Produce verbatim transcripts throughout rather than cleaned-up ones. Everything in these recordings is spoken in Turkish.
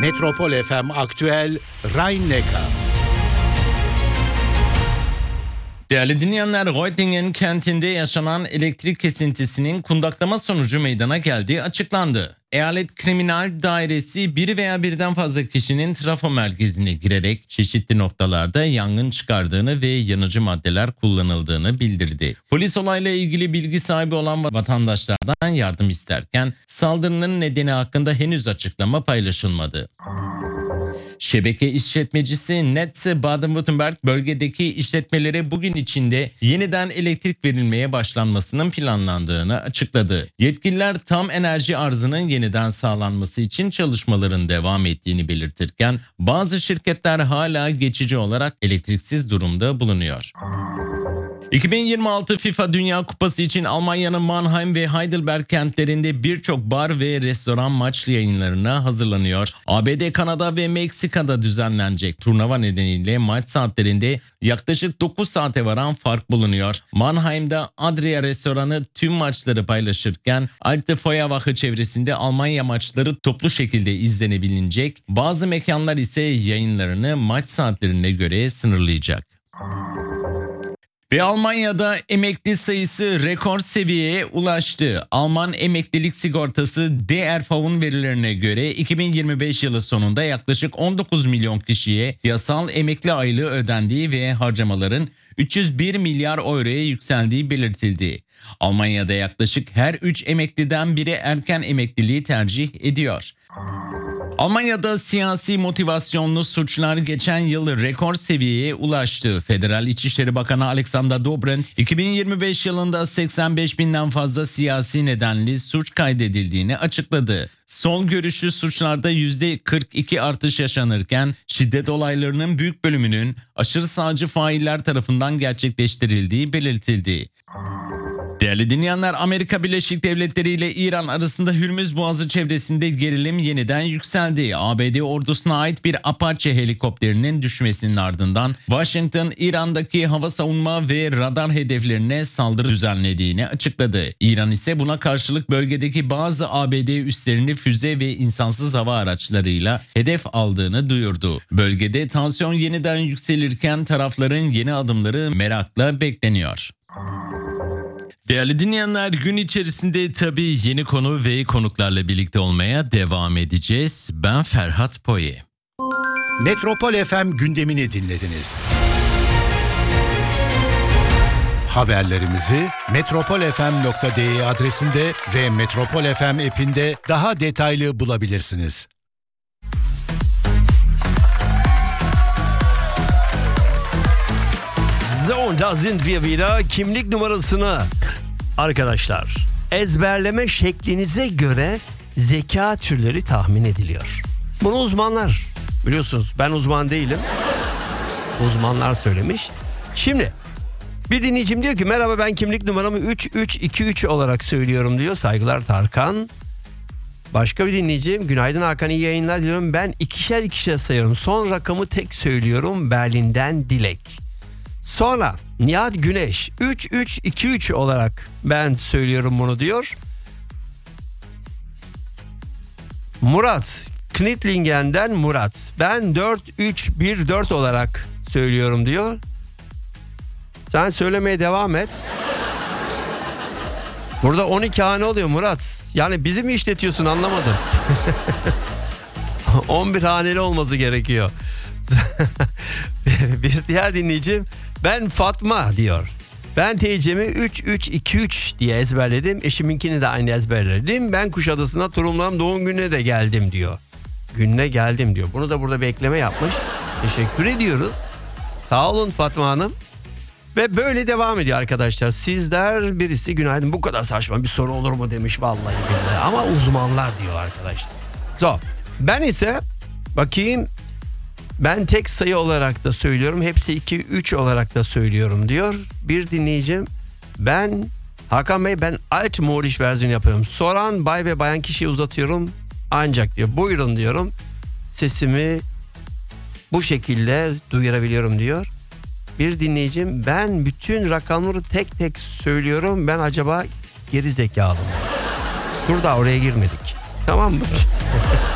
Metropol F M Aktüel Rhein-Neckar. Değerli dinleyenler, Reutlingen kentinde yaşanan elektrik kesintisinin kundaklama sonucu meydana geldiği açıklandı. Eyalet Kriminal Dairesi bir veya birden fazla kişinin trafo merkezine girerek çeşitli noktalarda yangın çıkardığını ve yanıcı maddeler kullanıldığını bildirdi. Polis olayla ilgili bilgi sahibi olan vatandaşlardan yardım isterken saldırının nedeni hakkında henüz açıklama paylaşılmadı. Şebeke işletmecisi Netze Baden-Württemberg bölgedeki işletmelere bugün içinde yeniden elektrik verilmeye başlanmasının planlandığını açıkladı. Yetkililer tam enerji arzının yeniden sağlanması için çalışmaların devam ettiğini belirtirken bazı şirketler hala geçici olarak elektriksiz durumda bulunuyor. iki bin yirmi altı FIFA Dünya Kupası için Almanya'nın Mannheim ve Heidelberg kentlerinde birçok bar ve restoran maç yayınlarına hazırlanıyor. A B D, Kanada ve Meksika'da düzenlenecek turnuva nedeniyle maç saatlerinde yaklaşık dokuz saate varan fark bulunuyor. Mannheim'da Adria restoranı tüm maçları paylaşırken Alte Feuerwache çevresinde Almanya maçları toplu şekilde izlenebilecek. Bazı mekanlar ise yayınlarını maç saatlerine göre sınırlayacak. Ve Almanya'da emekli sayısı rekor seviyeye ulaştı. Alman emeklilik sigortası D R V'un verilerine göre iki bin yirmi beş yılı sonunda yaklaşık on dokuz milyon kişiye yasal emekli aylığı ödendiği ve harcamaların üç yüz bir milyar euroya yükseldiği belirtildi. Almanya'da yaklaşık her üç emekliden biri erken emekliliği tercih ediyor. Almanya'da siyasi motivasyonlu suçlar geçen yıl rekor seviyeye ulaştı. Federal İçişleri Bakanı Alexander Dobrindt, iki bin yirmi beş yılında seksen beş binden fazla siyasi nedenli suç kaydedildiğini açıkladı. Sol görüşlü suçlarda yüzde kırk iki artış yaşanırken şiddet olaylarının büyük bölümünün aşırı sağcı failler tarafından gerçekleştirildiği belirtildi. Değerli dinleyenler, Amerika Birleşik Devletleri ile İran arasında Hürmüz Boğazı çevresinde gerilim yeniden yükseldi. A B D ordusuna ait bir Apache helikopterinin düşmesinin ardından Washington, İran'daki hava savunma ve radar hedeflerine saldırı düzenlediğini açıkladı. İran ise buna karşılık bölgedeki bazı A B D üslerini füze ve insansız hava araçlarıyla hedef aldığını duyurdu. Bölgede tansiyon yeniden yükselirken tarafların yeni adımları merakla bekleniyor. Değerli dinleyenler, gün içerisinde tabii yeni konu ve konuklarla birlikte olmaya devam edeceğiz. Ben Ferhat Poye. Metropol F M gündemini dinlediniz. Haberlerimizi metropol f m nokta d e adresinde ve Metropol F M app'inde daha detaylı bulabilirsiniz. So, da sind wir wieder. Kimlik numarasını arkadaşlar ezberleme şeklinize göre zeka türleri tahmin ediliyor. Bunu uzmanlar, biliyorsunuz ben uzman değilim. Uzmanlar söylemiş. Şimdi bir dinleyicim diyor ki merhaba, ben kimlik numaramı üç üç iki üç olarak söylüyorum diyor. Saygılar Tarkan. Başka bir dinleyicim, günaydın Hakan, iyi yayınlar diyorum. Ben ikişer ikişer sayıyorum. Son rakamı tek söylüyorum. Berlin'den Dilek. Sonra Nihat Güneş üç üç iki üç olarak ben söylüyorum bunu diyor. Murat Knitlingen'den Murat, ben dört üç bir dört olarak söylüyorum diyor. Sen söylemeye devam et. Burada on iki hane oluyor Murat. Yani bizi mi işletiyorsun, anlamadım. on bir haneli olması gerekiyor. Bir diğer dinleyicim, ben Fatma diyor. Ben T C'mi üç üç iki üç diye ezberledim. Eşiminkini de aynı ezberledim. Ben Kuşadası'na torunlarım doğum gününe de geldim diyor. Gününe geldim diyor. Bunu da burada bir ekleme yapmış. Teşekkür ediyoruz. Sağ olun Fatma Hanım. Ve böyle devam ediyor arkadaşlar. Sizler, birisi günaydın, bu kadar saçma bir soru olur mu demiş, vallahi billahi. Ama uzmanlar diyor arkadaşlar. So, ben ise bakayım, ben tek sayı olarak da söylüyorum. Hepsi iki üç olarak da söylüyorum diyor. Bir dinleyicim, ben Hakan Bey, ben alt modiş versiyon yapıyorum. Soran bay ve bayan kişiyi uzatıyorum ancak diyor. Buyurun diyorum. Sesimi bu şekilde duyurabiliyorum diyor. Bir dinleyicim, ben bütün rakamları tek tek söylüyorum. Ben acaba geri zekalı mı? Dur da oraya girmedik. Tamam mı?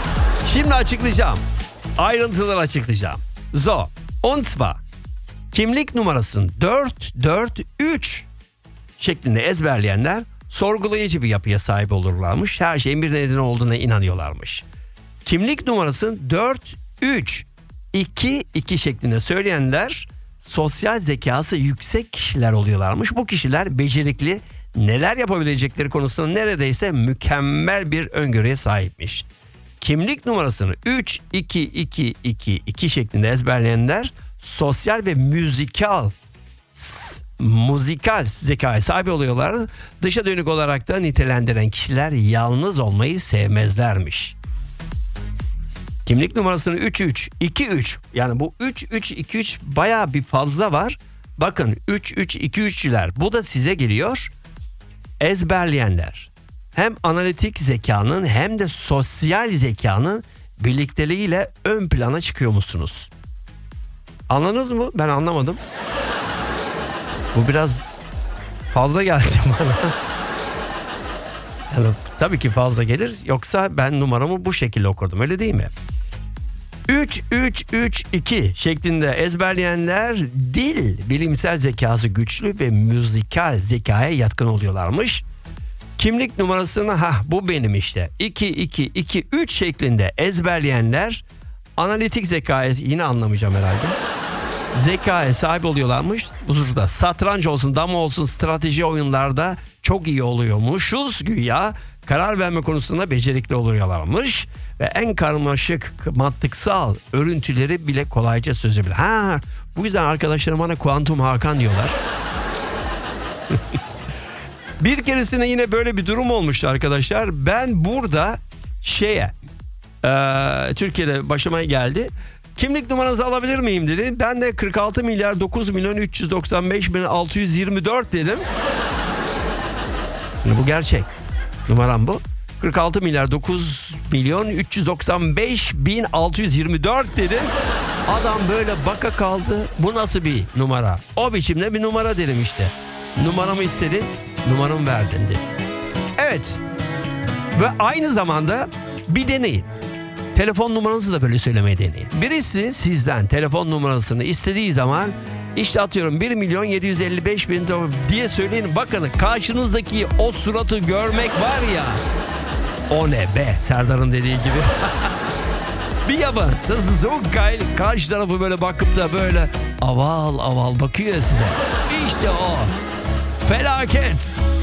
Şimdi açıklayacağım. Ayrıntıları açıklayacağım. So, und zwar kimlik numarasını dört dört üç şeklinde ezberleyenler sorgulayıcı bir yapıya sahip olurlarmış. Her şeyin bir nedeni olduğuna inanıyorlarmış. Kimlik numarasını dört üç iki iki şeklinde söyleyenler sosyal zekası yüksek kişiler oluyorlarmış. Bu kişiler becerikli, neler yapabilecekleri konusunda neredeyse mükemmel bir öngörüye sahipmiş. Kimlik numarasını üç iki iki iki iki şeklinde ezberleyenler sosyal ve müzikal müzikal zekaya sahip oluyorlar. Dışa dönük olarak da nitelendiren kişiler yalnız olmayı sevmezlermiş. Kimlik numarasını üç üç iki üç, yani bu üç üç iki üç bayağı bir fazla var. Bakın üç üç iki üç'ler, bu da size geliyor. Ezberleyenler hem analitik zekanın hem de sosyal zekanın birlikteliğiyle ön plana çıkıyor musunuz? Anladınız mı? Ben anlamadım. Bu biraz fazla geldi bana. Yani tabii ki fazla gelir. Yoksa ben numaramı bu şekilde okurdum, öyle değil mi? üç üç üç iki şeklinde ezberleyenler dil, bilimsel zekası güçlü ve müzikal zekaya yatkın oluyorlarmış. Kimlik numarasını ha bu benim işte iki iki iki üç şeklinde ezberleyenler analitik zekaya, yine anlamayacağım herhalde, zekaya sahip oluyorlarmış. Burada satranç olsun, dama olsun, strateji oyunlarda çok iyi oluyormuşuz güya. Karar verme konusunda becerikli oluyorlarmış. Ve en karmaşık mantıksal örüntüleri bile kolayca çözebilir. Ha, bu yüzden arkadaşlarım bana Kuantum Hakan diyorlar. Bir keresinde yine böyle bir durum olmuştu arkadaşlar. Ben burada şeye e, Türkiye'de başıma geldi. Kimlik numaranızı alabilir miyim dedi. Ben de kırk altı milyar dokuz milyon üç yüz doksan beş bin altı yüz yirmi dört dedim. Şimdi bu gerçek. Numaram bu. kırk altı milyar dokuz milyon üç yüz doksan beş bin altı yüz yirmi dört dedim. Adam böyle baka kaldı. Bu nasıl bir numara? O biçimde bir numara dedim işte. Numaramı istedi. Numaramı verdin dedi. Evet. Ve aynı zamanda bir deneyin. Telefon numaranızı da böyle söylemeye deneyin. Birisi sizden telefon numarasını istediği zaman işte atıyorum bir milyon yedi yüz elli beş bin diye söyleyin. Bakın karşınızdaki o suratı görmek var ya. O ne be, Serdar'ın dediği gibi. Bir yaban. Nasıl soğuk gayl. Karşı tarafı böyle bakıp da böyle aval aval bakıyor size. İşte o. Felaket.